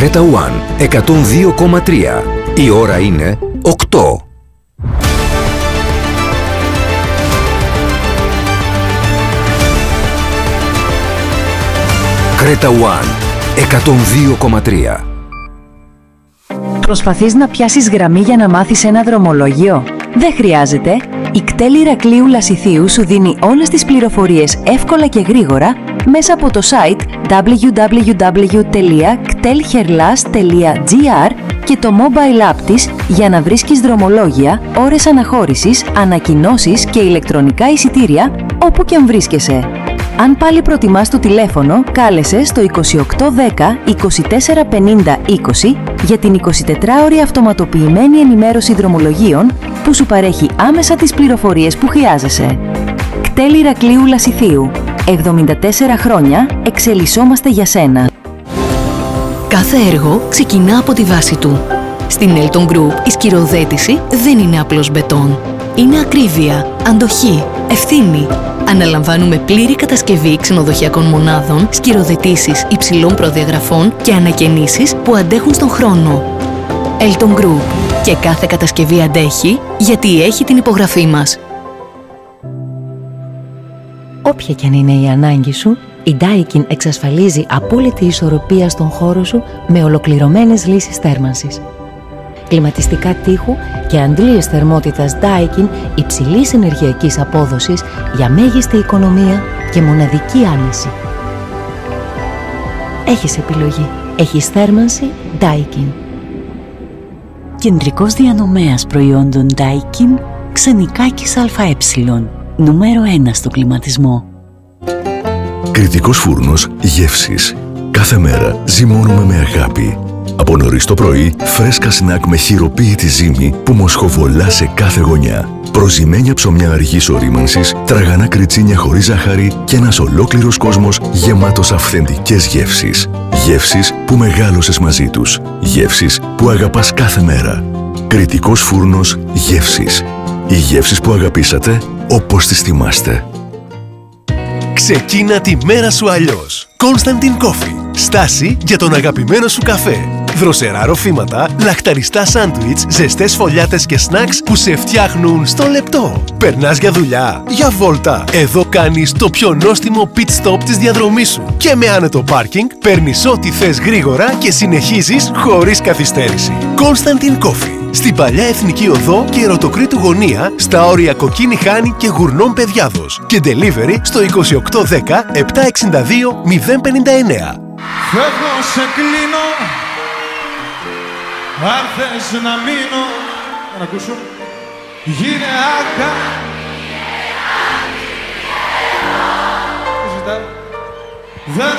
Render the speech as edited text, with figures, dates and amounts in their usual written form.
Creta One 102,3. Η ώρα είναι 8. Creta One 102,3. Προσπαθείς να πιάσεις γραμμή για να μάθεις ένα δρομολόγιο? Δεν χρειάζεται. Η ΚΤΕΛ Ηρακλείου Λασιθίου σου δίνει όλες τις πληροφορίες εύκολα και γρήγορα μέσα από το site www.ktelherlas.gr και το mobile app της για να βρίσκεις δρομολόγια, ώρες αναχώρησης, ανακοινώσεις και ηλεκτρονικά εισιτήρια όπου και αν βρίσκεσαι. Αν πάλι προτιμάς το τηλέφωνο, κάλεσε στο 2810 24 50 20 για την 24ωρη αυτοματοποιημένη ενημέρωση δρομολογίων που σου παρέχει άμεσα τις πληροφορίες που χρειάζεσαι. ΚΤΕΛ Ηρακλείου Λασιθίου. 74 χρόνια εξελισσόμαστε για σένα. Κάθε έργο ξεκινά από τη βάση του. Στην Elton Group η σκυροθέτηση δεν είναι απλώς μπετόν. Είναι ακρίβεια, αντοχή, ευθύνη. Αναλαμβάνουμε πλήρη κατασκευή ξενοδοχειακών μονάδων, σκυροθετήσεις υψηλών προδιαγραφών και ανακαινήσεις που αντέχουν στον χρόνο. Elton Group. Και κάθε κατασκευή αντέχει γιατί έχει την υπογραφή μας. Όποια και αν είναι η ανάγκη σου, η Daikin εξασφαλίζει απόλυτη ισορροπία στον χώρο σου με ολοκληρωμένες λύσεις θέρμανσης. Κλιματιστικά τείχου και αντλίες θερμότητας Daikin υψηλής ενεργειακής απόδοσης για μέγιστη οικονομία και μοναδική άνεση. Έχεις επιλογή. Έχεις θέρμανση Daikin. Κεντρικός διανομέας προϊόντων Daikin, Ξενικάκης ΑΕ, νούμερο 1 στο κλιματισμό. Κρητικός φούρνος γεύσης. Κάθε μέρα ζυμώνουμε με αγάπη. Από νωρίς το πρωί, φρέσκα σνακ με χειροποίητη ζύμη που μοσχοβολά σε κάθε γωνιά. Προζυμένια ψωμιά αργής ορίμανσης, τραγανά κριτσίνια χωρίς ζάχαρη και ένας ολόκληρος κόσμος γεμάτος αυθεντικές γεύσεις. Γεύσεις που μεγάλωσες μαζί τους. Γεύσεις που αγαπάς κάθε μέρα. Κρητικός φούρνος γεύσης. Οι γεύσεις που αγαπήσατε όπως τις θυμάστε. Ξεκίνα τη μέρα σου αλλιώς. Constantin Coffee. Στάση για τον αγαπημένο σου καφέ. Δροσερά ροφήματα, λαχταριστά σάντουιτς, ζεστές φωλιάτες και σνακς που σε φτιάχνουν στο λεπτό. Περνάς για δουλειά, για βόλτα. Εδώ κάνεις το πιο νόστιμο pit stop της διαδρομής σου. Και με άνετο πάρκινγκ παίρνεις ό,τι θες γρήγορα και συνεχίζεις χωρίς καθυστέρηση. Constantin Coffee. Στην Παλιά Εθνική Οδό και Ερωτοκρήτου Γωνία, στα όρια Κοκκίνη Χάνη και Γουρνών Παιδιάδος. Και delivery στο 2810 762 059. Φεύγω, σε κλείνω, αν θες να μείνω. Να ακούσω. Γίνε άκα. Δεν